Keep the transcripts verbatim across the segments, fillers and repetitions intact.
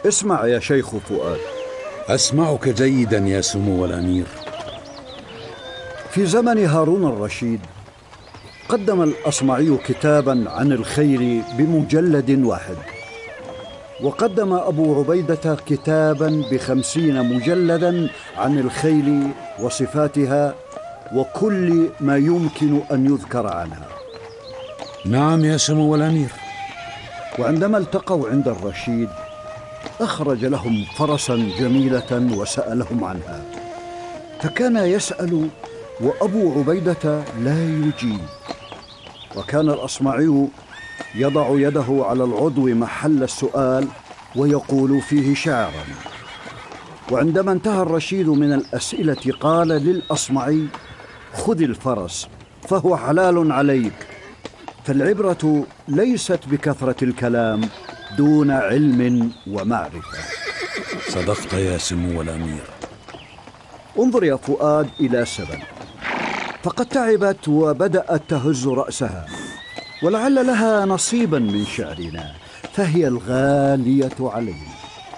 اسمع يا شيخ فؤاد. أسمعك جيدا يا سمو الأمير. في زمن هارون الرشيد قدم الأصمعي كتابا عن الخيل بمجلد واحد، وقدم أبو عبيدة كتابا بخمسين مجلدا عن الخيل وصفاتها وكل ما يمكن أن يذكر عنها. نعم يا سمو الأمير. وعندما التقوا عند الرشيد أخرج لهم فرسا جميلة وسألهم عنها، فكان يسأل وأبو عبيدة لا يجيب، وكان الأصمعي يضع يده على العضو محل السؤال ويقول فيه شعرا. وعندما انتهى الرشيد من الأسئلة قال للأصمعي: خذ الفرس فهو حلال عليك، فالعبرة ليست بكثرة الكلام دون علم ومعرفة. صدقت يا سمو الأمير. انظر يا فؤاد إلى سبل، فقد تعبت وبدأت تهز رأسها، ولعل لها نصيبا من شعرنا، فهي الغالية علينا.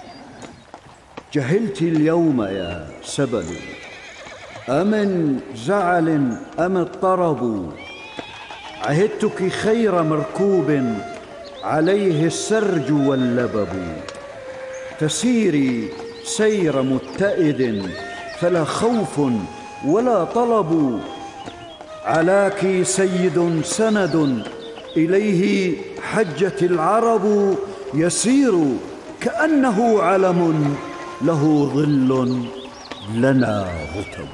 جهلت اليوم يا سبل، أمن زعل أم اضطرب، عهدتك خير مركوب عليه السرج واللبب، تسيري سير متئد فلا خوف ولا طلب، علاك سيد سند إليه حجت العرب، يسير كأنه علم له ظل لنا رتب.